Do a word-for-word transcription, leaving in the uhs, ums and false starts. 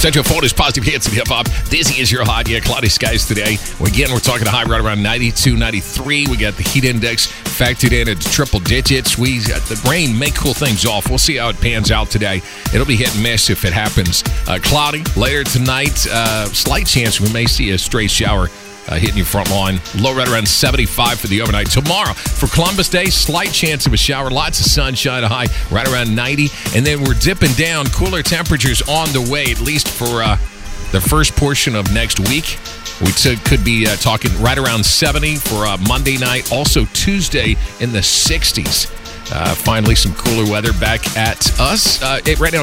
Central Florida's positive hits and hip-hop. Dizzy is your hot. Yeah, cloudy skies today. Again, we're talking a high right around ninety-two, ninety-three. We got the heat index factored in at triple digits. We got the rain may cool things off. We'll see how it pans out today. It'll be hit and miss if it happens. Uh, cloudy later tonight. Uh, slight chance we may see a stray shower Uh, hitting your front lawn. Low right around seventy-five for the overnight. Tomorrow, for Columbus Day, slight chance of a shower. Lots of sunshine, a high right around ninety. And then we're dipping down. Cooler temperatures on the way, at least for uh, the first portion of next week. We t- could be uh, talking right around seventy for uh, Monday night. Also Tuesday in the sixties. Uh, finally, some cooler weather back at us. Uh, it, right now,